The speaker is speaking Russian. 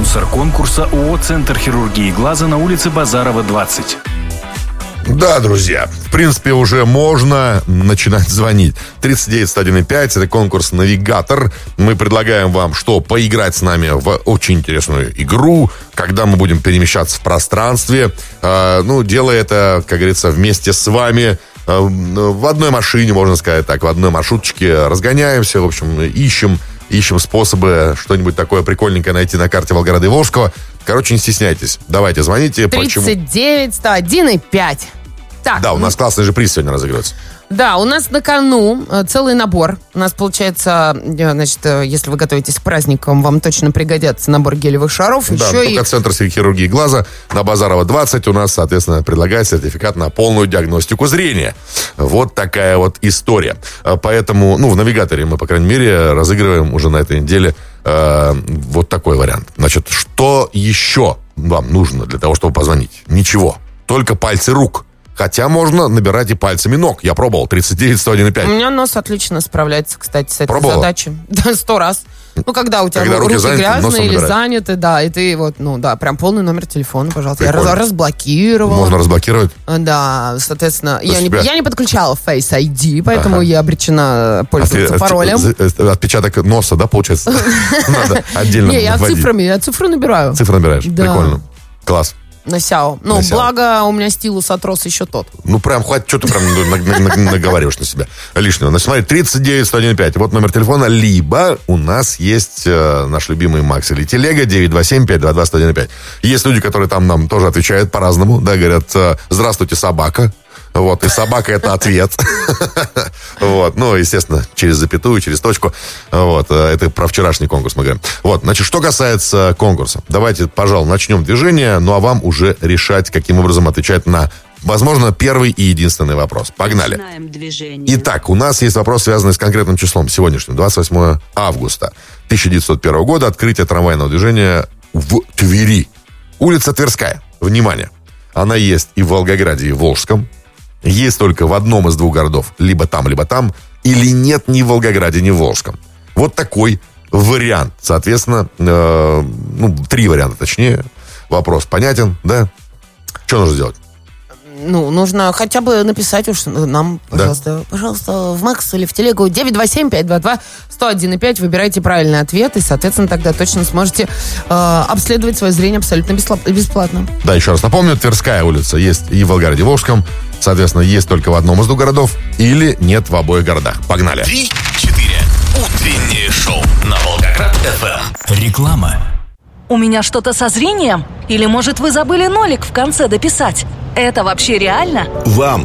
Спонсор конкурса ООО «Центр хирургии глаза» на улице Базарова, 20. Да, друзья, в принципе, уже можно начинать звонить. 39-101-5, это конкурс «Навигатор». Мы предлагаем вам, что поиграть с нами в очень интересную игру, когда мы будем перемещаться в пространстве. Делая это, как говорится, вместе с вами, в одной машине, можно сказать так, в одной маршруточке разгоняемся, в общем, ищем способы что-нибудь такое прикольненькое найти на карте Волгограда и Волжского. Короче, не стесняйтесь. Давайте, звоните. 39-101-5. Так. Да, у нас классный же приз сегодня разыгрывается. Да, у нас на кону целый набор. У нас получается, значит, если вы готовитесь к праздникам, вам точно пригодится набор гелевых шаров. Да, еще только Центр хирургии глаза на Базарова 20 у нас, соответственно, предлагает сертификат на полную диагностику зрения. Вот такая вот история. Поэтому, в «Навигаторе» мы, по крайней мере, разыгрываем уже на этой неделе вот такой вариант. Значит, что еще вам нужно для того, чтобы позвонить? Ничего. Только пальцы рук. Хотя можно набирать и пальцами ног. Я пробовал. 39-101-5. У меня нос отлично справляется, кстати, с этой Пробовала? задачей. Да, 100 раз. Когда у тебя руки грязные или заняты, да, и ты прям полный номер телефона, пожалуйста. Прикольно. Я разблокировала. Можно разблокировать? Да, соответенно, я не подключала Face ID, поэтому я обречена пользоваться паролем. Отпечаток носа, да, получается? Надо отдельно вводить. Я цифры набираю. Цифры набираешь? Да. Прикольно. Класс. На Сяо. Благо у меня стилус отрос еще тот. Прям хватит, что ты прям наговариваешь на себя лишнего. Смотри, 39-101-5. Вот номер телефона. Либо у нас есть наш любимый Макс или Телега 927-522-101-5. Есть люди, которые там нам тоже отвечают по-разному. Да, говорят, здравствуйте, собака. Вот, и собака — это ответ. Вот, естественно, через запятую, через точку. Вот, это про вчерашний конкурс мы говорим. Вот, значит, что касается конкурса. Давайте, пожалуй, начнем движение, а вам уже решать, каким образом отвечать на, возможно, первый и единственный вопрос. Погнали. Итак, у нас есть вопрос, связанный с конкретным числом сегодняшним, 28 августа 1901 года, открытие трамвайного движения в Твери. Улица Тверская. Внимание. Она есть и в Волгограде, и в Волжском. Есть только в одном из двух городов, либо там, или нет ни в Волгограде, ни в Волжском. Вот такой вариант. Соответственно, 3 варианта, точнее. Вопрос понятен, да? Что нужно сделать? Нужно хотя бы написать уж нам, пожалуйста, в Макс или в Телегу 927-522-101-5. Выбирайте правильный ответ, и, соответственно, тогда точно сможете обследовать свое зрение абсолютно бесплатно. Да, еще раз напомню, Тверская улица есть и в Волгограде, и в Волжском. Соответственно, есть только в одном из двух городов или нет в обоих городах. Погнали. 3-4. Утреннее шоу на Волгоград-ФМ. Реклама. У меня что-то со зрением? Или, может, вы забыли нолик в конце дописать? Это вообще реально? Вам